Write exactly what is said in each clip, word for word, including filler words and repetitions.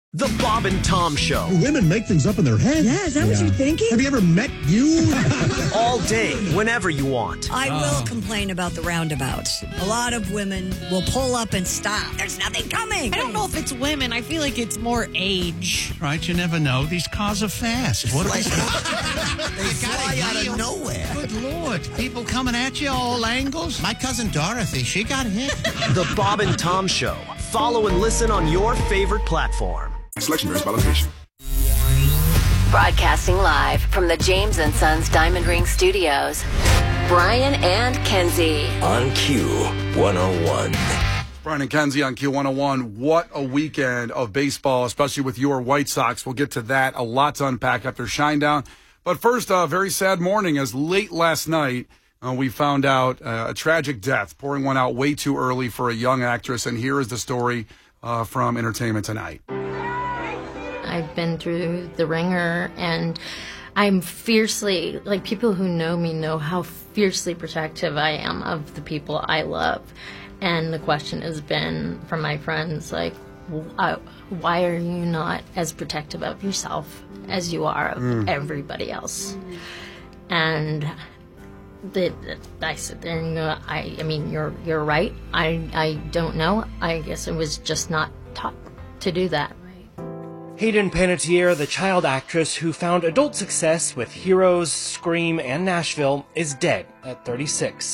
The Bob and Tom Show. Women make things up in their head. Yeah, is that yeah. what you're thinking? Have you ever met you? All day, whenever you want. I oh. will complain about the roundabouts. A lot of women will pull up and stop. There's nothing coming. I don't know if it's women. I feel like it's more age. Right, you never know. These cars are fast. What like, they fly out of nowhere. Good Lord. People coming at you all angles. My cousin Dorothy, she got hit. The Bob and Tom Show. Follow and listen on your favorite platform. Selection varies by location. Broadcasting live from the James and Sons Diamond Ring Studios. Brian and Kenzie. On Q one oh one. Brian and Kenzie on Q one oh one. What a weekend of baseball, especially with your White Sox. We'll get to that. A lot to unpack after Shinedown. But first, a very sad morning as late last night, uh, we found out uh, a tragic death, pouring one out way too early for a young actress. And here is the story uh, from Entertainment Tonight. I've been through the ringer, and I'm fiercely, like, people who know me know how fiercely protective I am of the people I love. And the question has been from my friends, like, why are you not as protective of yourself as you are of mm. everybody else? And the, I sit there and go, I, I mean, you're you're right. I, I don't know. I guess I was just not taught to do that. Hayden Panettiere, the child actress who found adult success with Heroes, Scream, and Nashville, is dead at thirty-six.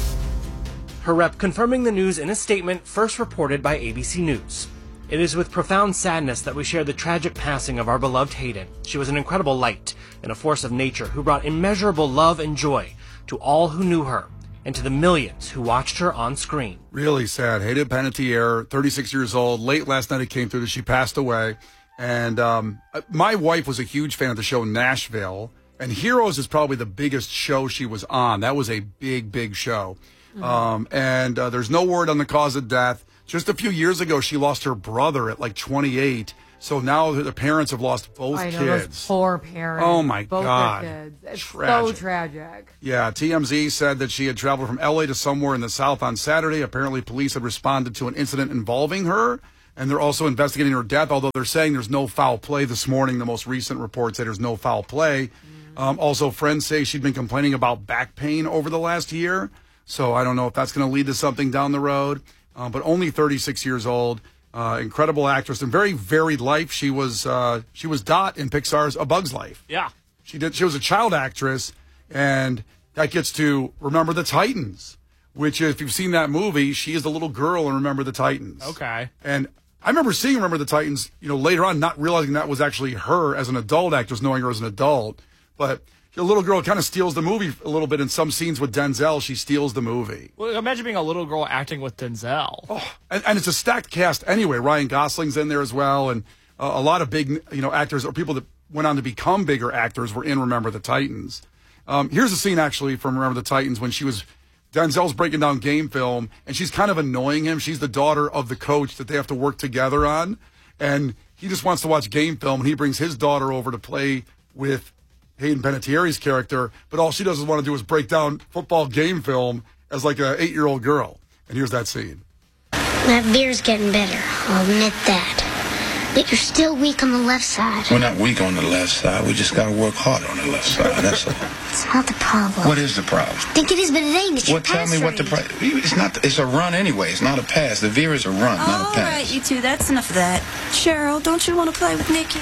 Her rep confirming the news in a statement first reported by A B C News. It is with profound sadness that we share the tragic passing of our beloved Hayden. She was an incredible light and a force of nature who brought immeasurable love and joy to all who knew her and to the millions who watched her on screen. Really sad. Hayden Panettiere, thirty-six years old. Late last night it came through that she passed away. And um, my wife was a huge fan of the show Nashville, and Heroes is probably the biggest show she was on. That was a big, big show. Mm-hmm. Um, and uh, there's no word on the cause of death. Just a few years ago, she lost her brother at like twenty-eight. So now the parents have lost both I know, kids. Those poor parents. Oh, my both God. Their kids. It's tragic. so tragic. Yeah, T M Z said that she had traveled from L A to somewhere in the South on Saturday. Apparently, police had responded to an incident involving her. And they're also investigating her death, although they're saying there's no foul play this morning. The most recent report said there's no foul play. Mm. Um, also, friends say she'd been complaining about back pain over the last year. So I don't know if that's going to lead to something down the road. Uh, but only thirty-six years old, uh, incredible actress, and very varied life. She was uh, she was Dot in Pixar's A Bug's Life. Yeah, she did. She was a child actress, and that gets to Remember the Titans, which if you've seen that movie, she is the little girl in Remember the Titans. Okay, and I remember seeing Remember the Titans, you know, later on, not realizing that was actually her as an adult actress, knowing her as an adult. But the little girl kind of steals the movie a little bit in some scenes with Denzel. She steals the movie. Well, imagine being a little girl acting with Denzel. Oh, and, and it's a stacked cast anyway. Ryan Gosling's in there as well, and uh, a lot of big, you know, actors or people that went on to become bigger actors were in Remember the Titans. Um, here's a scene actually from Remember the Titans when she was. Denzel's breaking down game film, and she's kind of annoying him. She's the daughter of the coach that they have to work together on, and he just wants to watch game film, and he brings his daughter over to play with Hayden Panettiere's character, but all she does is want to do is break down football game film as like an eight-year-old girl. And here's that scene. That veer's getting better, I'll admit that. But you're still weak on the left side. We're not weak on the left side. We just got to work harder on the left side. That's all. It's not the problem. What is the problem? I think it is, but it ain't. It's well, your pass tell me what the problem. It's not. It's a run anyway. It's not a pass. The veer is a run, all not a pass. All right, you two. That's enough of that. Cheryl, don't you want to play with Nikki?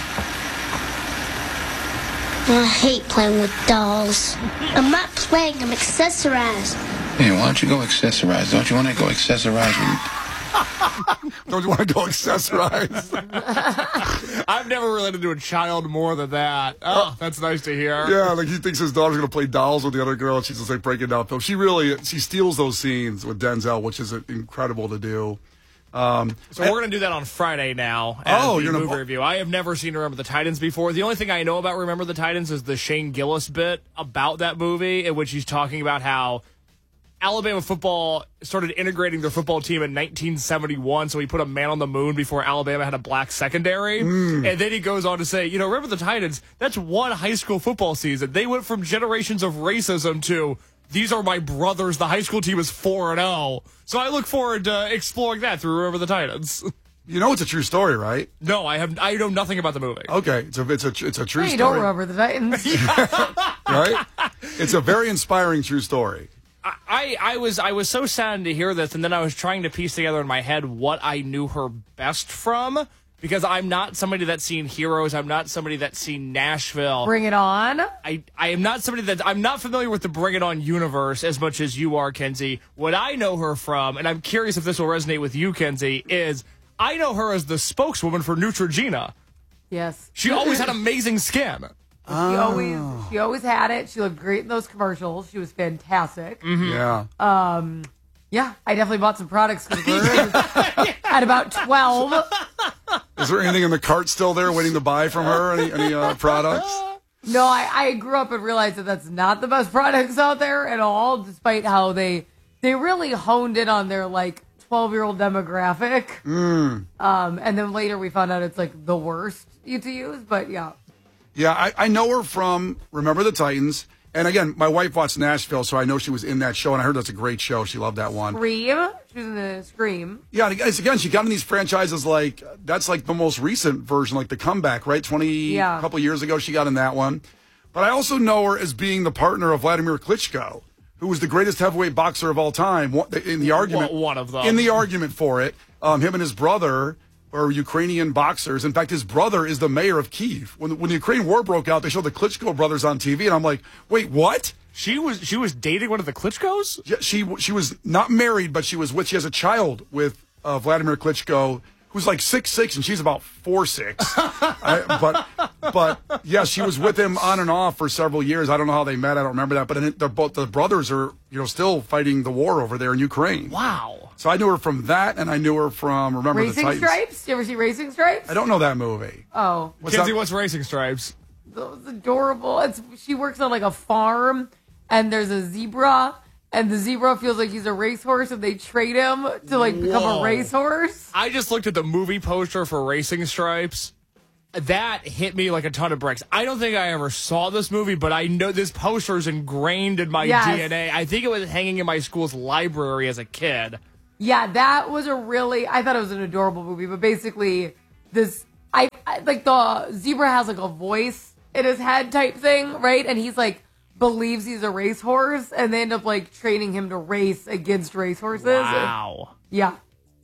I hate playing with dolls. I'm not playing. I'm accessorized. Hey, why don't you go accessorize? Don't you want to go accessorize with? Don't you want to go accessorize? I've never related to a child more than that. Oh, that's nice to hear. Yeah, like he thinks his daughter's going to play dolls with the other girl, and she's just like breaking down film. She really, she steals those scenes with Denzel, which is incredible to do. Um, so we're going to do that on Friday now. As oh, the you're movie gonna... review. I have never seen Remember the Titans before. The only thing I know about Remember the Titans is the Shane Gillis bit about that movie, in which he's talking about how Alabama football started integrating their football team in nineteen seventy-one, so he put a man on the moon before Alabama had a black secondary. Mm. And then he goes on to say, you know, remember the Titans, that's one high school football season. They went from generations of racism to, these are my brothers, the high school team is four and oh. So I look forward to exploring that through Remember the Titans. You know it's a true story, right? No, I have. I know nothing about the movie. Okay, it's a it's a it's a true Hey, you story. don't remember the Titans. Right? It's a very inspiring true story. I, I was I was so saddened to hear this, and then I was trying to piece together in my head what I knew her best from, because I'm not somebody that's seen Heroes. I'm not somebody that's seen Nashville. Bring It On. I, I am not somebody that I'm not familiar with the Bring It On universe as much as you are, Kenzie. What I know her from, and I'm curious if this will resonate with you, Kenzie, is I know her as the spokeswoman for Neutrogena. Yes. She always had amazing skin. She always she always had it. She looked great in those commercials. She was fantastic. Mm-hmm. Yeah. Um, yeah, I definitely bought some products from her at about twelve. Is there anything in the cart still there waiting to buy from her? Any, any uh, products? No, I, I grew up and realized that that's not the best products out there at all, despite how they they really honed in on their, like, twelve-year-old demographic. Mm. Um, and then later we found out it's, like, the worst you to use, but yeah. Yeah, I, I know her from Remember the Titans. And again, my wife watched Nashville, so I know she was in that show, and I heard that's a great show. She loved that one. Scream. She was in the Scream. Yeah, and again, she got in these franchises like, that's like the most recent version, like the comeback, right? twenty, Yeah. a couple years ago, she got in that one. But I also know her as being the partner of Vladimir Klitschko, who was the greatest heavyweight boxer of all time. In the argument, Well, one of them. In the argument for it, um, him and his brother are Ukrainian boxers. In fact, his brother is the mayor of Kyiv. When, when the Ukraine war broke out, they showed the Klitschko brothers on T V, and I'm like, wait, what? She was she was dating one of the Klitschkos? Yeah, she she was not married, but she was with. She has a child with uh, Vladimir Klitschko, who's like six six, and she's about four six. I, but but yeah, she was with him on and off for several years. I don't know how they met. I don't remember that. But it, they're both the brothers are you know still fighting the war over there in Ukraine. Wow. So I knew her from that, and I knew her from Remember Racing the Titans. Stripes? You ever see Racing Stripes? I don't know that movie. Oh. What's Kenzie, that? what's Racing Stripes? It's adorable. It's she works on like a farm, and there's a zebra, and the zebra feels like he's a racehorse, and they trade him to like become Whoa. a racehorse. I just looked at the movie poster for Racing Stripes. That hit me like a ton of bricks. I don't think I ever saw this movie, but I know this poster is ingrained in my Yes. D N A. I think it was hanging in my school's library as a kid. Yeah, that was a really. I thought it was an adorable movie, but basically, this I, I like the zebra has like a voice in his head type thing, right? And he's like believes he's a racehorse, and they end up like training him to race against racehorses. Wow. Yeah.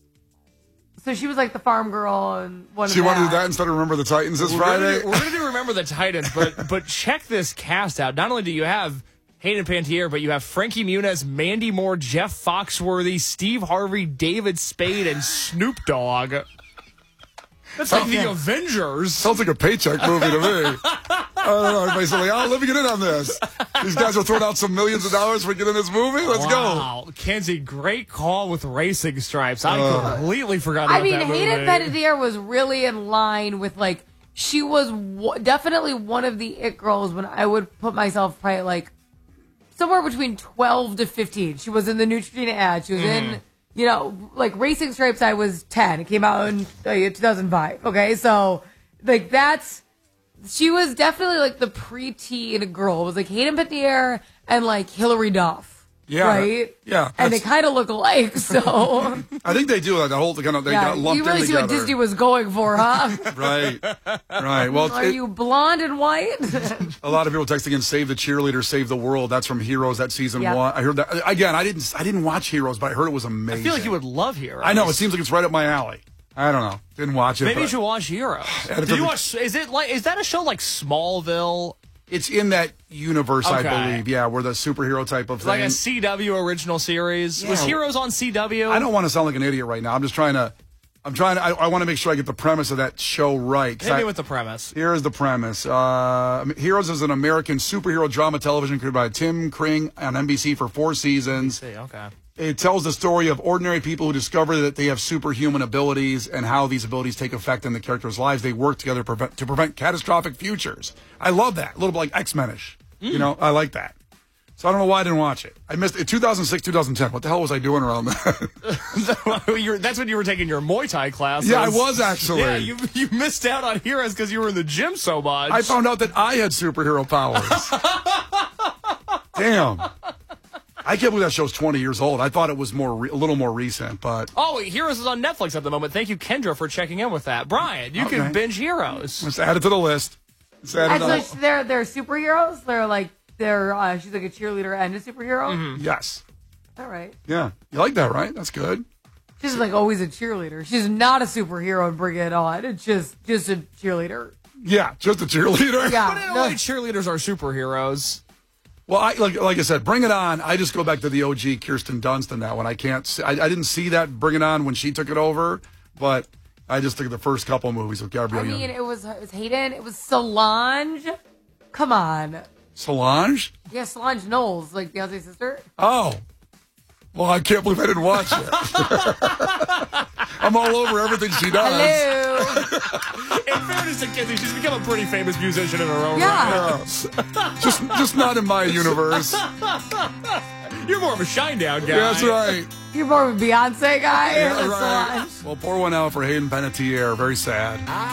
So she was like the farm girl, and one. She of wanted to that. do that instead of Remember the Titans this We're Friday. Gonna do, we're going to do Remember the Titans, but but check this cast out. Not only do you have Hayden Panettiere, but you have Frankie Muniz, Mandy Moore, Jeff Foxworthy, Steve Harvey, David Spade, and Snoop Dogg. That's like the Avengers. Sounds like a paycheck movie to me. I don't know. Everybody's like, oh, let me get in on this. These guys are throwing out some millions of dollars for getting this movie. Let's wow. go. Kenzie, great call with Racing Stripes. I Uh. completely forgot about I mean, that movie. Hayden Panettiere was really in line with like she was w- definitely one of the it girls when I would put myself probably like somewhere between twelve to fifteen. She was in the Neutrogena ad. She was Mm-hmm. in, you know, like Racing Stripes. I was ten. It came out in uh, two thousand five. Okay, so like that's she was definitely like the preteen girl. It was like Hayden Panettiere and like Hilary Duff. Yeah, right. yeah, and they that's- kind of look alike. So I think they do like the whole kind of they yeah, got lumped you really in see together. what Disney was going for, huh? Right, right. Well, Are it- you blonde and white? a lot of people texting in "Save the Cheerleader, Save the World." That's from Heroes. That season Yep. one. I heard that again. I didn't. I didn't watch Heroes, but I heard it was amazing. I feel like you would love Heroes. I know. It seems like it's right up my alley. I don't know. Didn't watch it. Maybe but you should watch Heroes. Yeah, Did if you it- watch? Is it like? Is that a show like Smallville? It's in that universe, I Okay. believe. Yeah, where the superhero type of It's thing. like a C W original series. Yeah. Was Heroes on C W? I don't want to sound like an idiot right now. I'm just trying to. I'm trying to. I, I want to make sure I get the premise of that show right. 'Cause Hit me I- with the premise. Here's the premise. Uh, Heroes is an American superhero drama television created by Tim Kring on N B C for four seasons. See, okay. It tells the story of ordinary people who discover that they have superhuman abilities and how these abilities take effect in the characters' lives. They work together prevent, to prevent catastrophic futures. I love that. A little bit like X-Men-ish. Mm. You know, I like that. So I don't know why I didn't watch it. I missed it. two thousand six, two thousand ten. What the hell was I doing around that? You're- that's when you were taking your Muay Thai class. Yeah, I was actually. Yeah, you you missed out on Heroes because you were in the gym so much. I found out that I had superhero powers. Damn. I can't believe that show's twenty years old. I thought it was more re- a little more recent, but Oh, wait, Heroes is on Netflix at the moment. Thank you, Kendra, for checking in with that. Brian, you Okay. can binge Heroes. let's add it to the list. Let's add it And up. so they're they're superheroes. They're like they're uh, she's like a cheerleader and a superhero. Mm-hmm. Yes. All right. Yeah. You like that, right? That's good. She's like always a cheerleader. She's not a superhero and bring it on. It's just just a cheerleader. Yeah, just a cheerleader. Yeah. But in a no- way, cheerleaders are superheroes. Well, I, like like I said, Bring It On. I just go back to the O G Kirsten Dunst in that one. I can't. See, I, I didn't see that Bring It On when she took it over, but I just took the first couple movies with Gabrielle I mean, Union. it was it was Hayden. It was Solange. Come on. Solange. Yeah, Solange Knowles, like Beyonce's sister. Oh. Well, I can't believe I didn't watch it. I'm all over everything she does. Hello. In fairness to Kenzie, she's become a pretty famous musician in her own Yeah. right. Yeah. just, just not in my universe. You're more of a Shinedown guy. Yeah, that's right. You're more of a Beyonce guy. Yeah, than right. Solange. Well, pour one out for Hayden Panettiere. Very sad.